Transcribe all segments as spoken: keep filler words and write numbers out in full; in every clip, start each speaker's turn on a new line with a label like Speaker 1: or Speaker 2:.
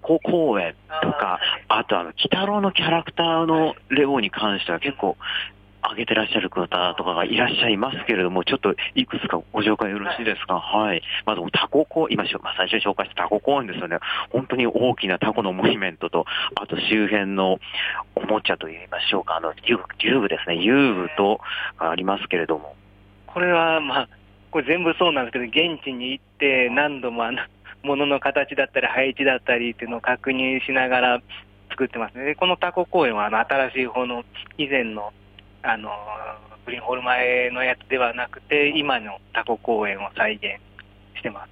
Speaker 1: コ公園とか、あとあの、鬼太郎のキャラクターのレゴに関しては結構、上げてらっしゃる方とかがいらっしゃいますけれども、ちょっといくつかご紹介よろしいですか。はい。まず、タコ公、今、まあ、最初に紹介したタコ公園ですよね。本当に大きなタコのモニュメントと、あと周辺のおもちゃといいましょうか、あの、遊具、遊具ですね。遊具とありますけれども。
Speaker 2: これは、まあ、これ全部そうなんですけど、現地に行って何度もあの、物の形だったり配置だったりっていうのを確認しながら作ってますね。で、このタコ公園はあの、新しい方の以前のあの、グリーンホール前のやつではなくて、今のタコ公園を再現してます。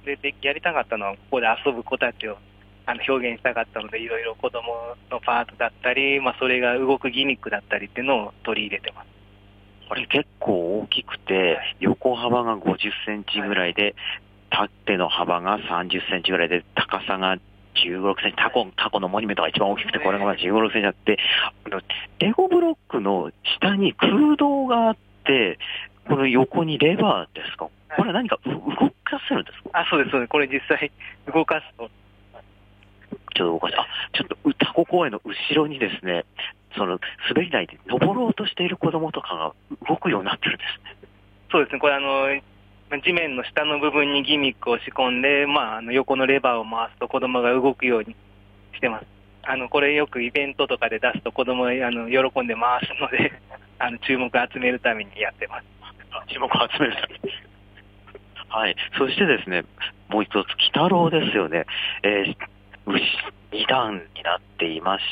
Speaker 2: で、でやりたかったのは、ここで遊ぶ子たちをあの表現したかったので、いろいろ子供のパートだったり、まあ、それが動くギミックだったりっていうのを取り入れてます。
Speaker 1: これ結構大きくて、横幅がごじゅっセンチぐらいで、縦の幅がさんじゅっセンチぐらいで、高さがじゅうご、ろくセンチ、タコ、タコのモニュメントが一番大きくて、これがじゅうご、ろくセンチあって、レゴブロックの下に空洞があって、この横にレバーですか？これは何か動かせるんですか？
Speaker 2: あ、そうです、そうです。これ実際動かすと。
Speaker 1: ちょっと動かし、あ、ちょっとタコ公園の後ろにですね、その滑り台で登ろうとしている子供とかが動くようになってるんですね。
Speaker 2: そうですね、これあの、地面の下の部分にギミックを仕込んで、まあ、あの横のレバーを回すと子供が動くようにしてます。あの、これよくイベントとかで出すと子供があの喜んで回すので、あの、注目を集めるためにやってます。
Speaker 1: 注目を集めるために。はい。そしてですね、もう一つ、鬼太郎ですよね。えー、に段になっていまして、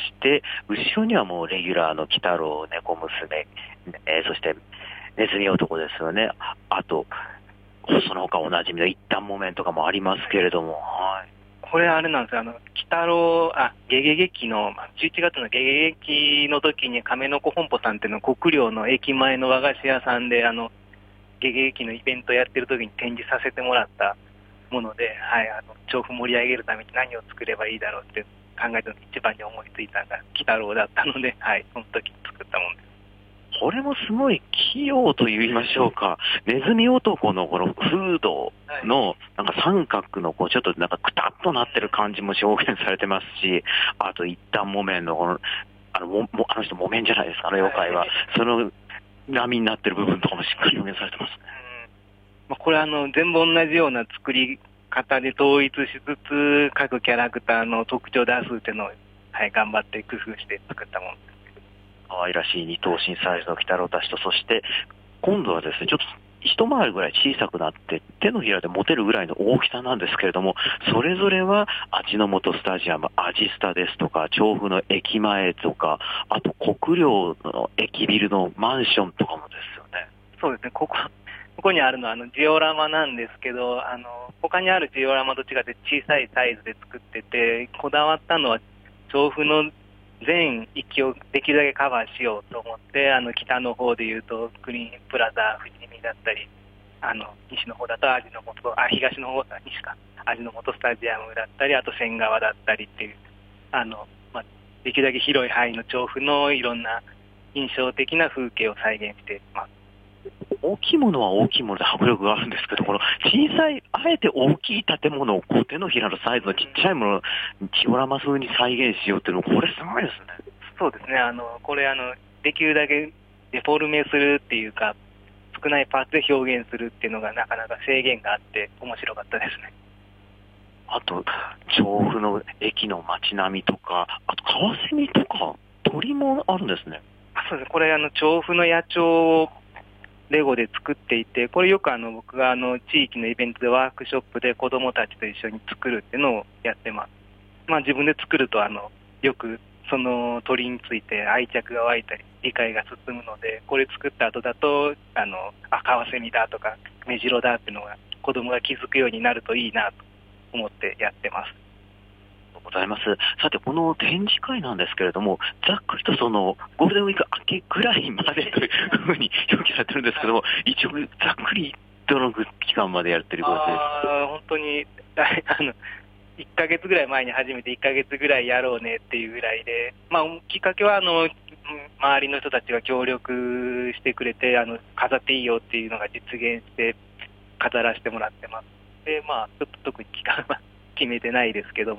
Speaker 1: 後ろにはもうレギュラーの鬼太郎、猫娘、えー、そしてネズミ男ですよね。あと、その他おなじみの一旦木綿とかもありますけれども、はい。
Speaker 2: これあれなんですよ、あの、鬼太郎、あ、ゲゲゲ期の、じゅういちがつのゲゲゲ期の時に亀の子本舗さんっていうの国領の駅前の和菓子屋さんで、あの、ゲゲゲ期のイベントやってる時に展示させてもらったもので、はい、あの、調布盛り上げるために何を作ればいいだろうって考えたのに一番に思いついたのが鬼太郎だったので、はい、その時作ったものです。
Speaker 1: これもすごい器用と言いましょうか。ネズミ男のこのフードのなんか三角のこうちょっとなんかくたっとなってる感じも表現されてますし、あと一旦木綿のこの、あの、も、もあの人木綿じゃないですか、あの妖怪は。その波になってる部分とかもしっかり表現されてますね。
Speaker 2: まあ、これはあの、全部同じような作り方で統一しつつ、各キャラクターの特徴を出すっていうのを、はい、頑張って工夫して作ったものです。
Speaker 1: 可愛らしい二頭身サイズの鬼太郎たちと、そして今度はですね、ちょっと一回りぐらい小さくなって、手のひらで持てるぐらいの大きさなんですけれども、それぞれは味の素スタジアム、味スタですとか、調布の駅前とか、あと国領の駅ビルのマンションとかもですよね。
Speaker 2: そうですね、ここ、ここにあるのはあのジオラマなんですけど、あの、他にあるジオラマと違って小さいサイズで作ってて、こだわったのは調布の全域をできるだけカバーしようと思って、あの北の方でいうとグリーンプラザ富士見だったり、あの西の方だと味の素、あ東の方だ西か味の素スタジアムだったり、あと仙川だったりっていう、あの、まあ、できるだけ広い範囲の調布のいろんな印象的な風景を再現しています。
Speaker 1: 大きいものは大きいもので迫力があるんですけど、この小さい、あえて大きい建物をこう手のひらのサイズのちっちゃいもの、ジオラマ風に再現しようっていうの、これすごいですね。
Speaker 2: そうですね、あの、これあの、できるだけデフォルメするっていうか、少ないパーツで表現するっていうのがなかなか制限があって面白かったですね。
Speaker 1: あと、調布の駅の街並みとか、あとカワセミとか鳥もあるんですね。
Speaker 2: あ、そうです。これあの、調布の野鳥をレゴで作っていて、これよくあの僕があの地域のイベントでワークショップで子どもたちと一緒に作るっていうのをやってます。まあ自分で作るとあのよくその鳥について愛着が湧いたり理解が進むので、これ作った後だとあのあカワセミだとかメジロだっていうのが子どもが気づくようになるといいなと思ってやってます。
Speaker 1: ございます。さて、この展示会なんですけれども、ざっくりとそのゴールデンウィーク明けぐらいまでというふうに表記されてるんですけども、一応ざっくりどの期間までやるということですか？
Speaker 2: あ本当にあのいっかげつぐらい前に始めていっかげつぐらいやろうねっていうぐらいで、まあ、きっかけはあの周りの人たちが協力してくれて、あの飾っていいよっていうのが実現して飾らせてもらってます。で、まあ、ちょっと特に期間は決めてないですけども、